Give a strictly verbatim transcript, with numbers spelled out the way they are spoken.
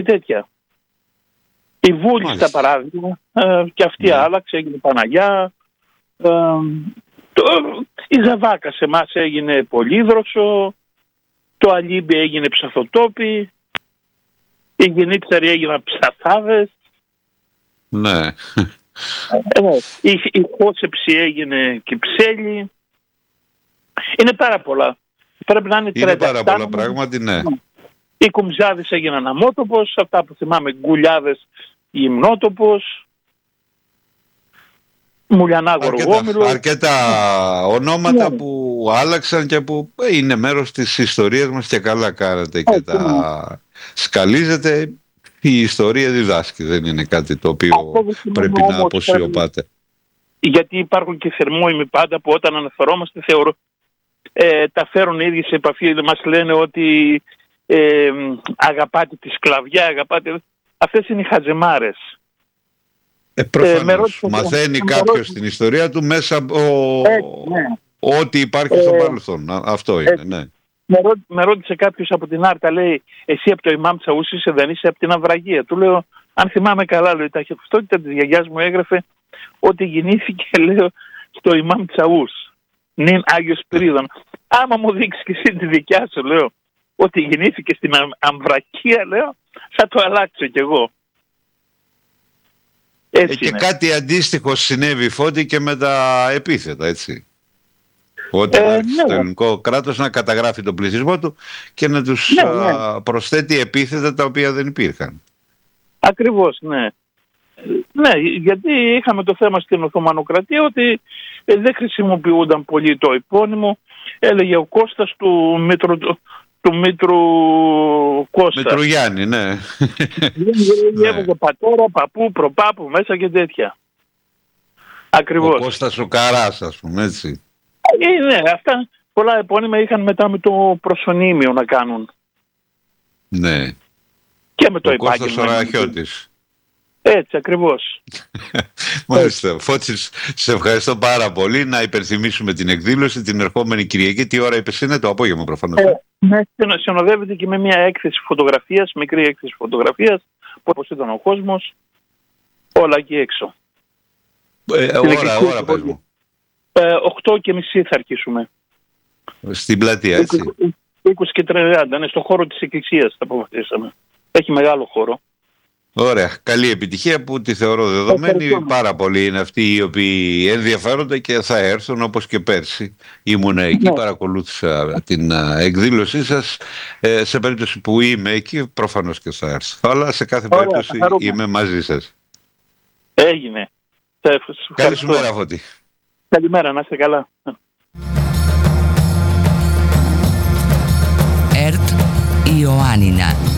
τέτοια. Η Βούλη, στα παράδειγμα, ε, και αυτή yeah. άλλαξε, έγινε Παναγιά. Ε, το, η Ζαβάκα σε εμάς έγινε Πολύδροσο. Το Αλίμπι έγινε Ψαθοτόπι. Οι Γενίτσαροι έγιναν Ψαθάδες. Ναι. Ε, η, η Χώσεψη έγινε Κυψέλη. Είναι πάρα πολλά. Πρέπει να είναι, είναι πάρα πολλά πράγματι, ναι. Οι Κουμζάδες έγιναν Αμότοπος, αυτά που θυμάμαι Γκουλιάδες Γυμνότοπος, Μουλιανά Γοργόμηλο. Αρκετά ονόματα ναι. που άλλαξαν και που είναι μέρος της ιστορίας μας και καλά κάνετε και τα ναι. σκαλίζετε. Η ιστορία διδάσκει, δεν είναι κάτι το οποίο πρέπει να αποσιωπάτε. Γιατί υπάρχουν και θερμόιμοι πάντα που όταν αναφερόμαστε θεωρώ, ε, τα φέρουν οι ίδιοι σε επαφή, μας λένε ότι ε, αγαπάτε τη σκλαβιά, αγαπάτε... Αυτές είναι οι χαζεμάρες. Ε, προφανώς. Ε, Μαθαίνει κάποιος την ιστορία του μέσα από ε, ναι. ό,τι υπάρχει ε, στο παρελθόν. Αυτό είναι, ε, ναι. Με, ρώ, με ρώτησε κάποιος από την Άρτα, λέει, εσύ από το Ιμάμ Τσαούς είσαι, δεν είσαι από την Αυραγία. Του λέω, αν θυμάμαι καλά, λέει, τα χεφτότητα της γιαγιάς μου έγραφε ότι γεννήθηκε, λέω, στο Ιμάμ Τσαούς. Νυν Άγιος Πυρίδων. Άμα μου δείξεις και εσύ τη δικιά σου, λέω, ότι γεννήθηκε στην Αμβρακία, λέω, θα το αλλάξω κι εγώ. Έτσι ε, και κάτι αντίστοιχο συνέβη, Φώτη, και με τα επίθετα, έτσι. Όταν ε, άρχισε ναι. το ελληνικό κράτος να καταγράφει τον πληθυσμό του και να τους ναι, ναι. Α, προσθέτει επίθετα τα οποία δεν υπήρχαν. Ακριβώς, ναι. Ναι, γιατί είχαμε το θέμα στην Οθωμανοκρατία ότι ε, δεν χρησιμοποιούνταν πολύ το επώνυμο. Έλεγε ο Κώστας του Μήτρου, του Μήτρου Κώστα. Μητρουγιάννη, ναι. Έβγαζε πατέρα, παππού, προπάπου μέσα και τέτοια. Ακριβώς. Ο Κώστας ο Καράς, ας πούμε, έτσι. Ε, ναι, αυτά πολλά επώνυμα είχαν μετά με το προσωνύμιο να κάνουν. Ναι. Και με το ο επάγγελμα. Κώστας ο Ραχιώτης. Έτσι, ακριβώς. Μάλιστα. Φώτη, σε ευχαριστώ πάρα πολύ. Να υπενθυμίσουμε την εκδήλωση την ερχόμενη Κυριακή. Τι ώρα είπες είναι? Το απόγευμα προφανώς. Ε, ναι, συνοδεύεται και με μια έκθεση φωτογραφίας, μικρή έκθεση φωτογραφίας, όπως ήταν ο κόσμος, όλα εκεί έξω. Ε, ώρα, ώρα πες μου. Ε, οκτώ και μισή θα αρχίσουμε. Στην πλατεία, έτσι. είκοσι και τριάντα, είναι στο χώρο της εκκλησίας θα αποφασίσαμε. Έχει μεγάλο χώρο. Ωραία. Καλή επιτυχία που τη θεωρώ δεδομένη. Πάρα πολλοί είναι αυτοί οι οποίοι ενδιαφέρονται και θα έρθουν, όπως και πέρσι. Ήμουν εκεί, ναι. παρακολούθησα την εκδήλωσή σας. Ε, σε περίπτωση που είμαι εκεί, προφανώς και θα έρθω. Αλλά σε κάθε Ωραία, περίπτωση είμαι μαζί σας. Έγινε. Καλή σου μέρα, Φώτη. Καλημέρα, να είστε καλά. ΕΡΤ Ιωάννινα.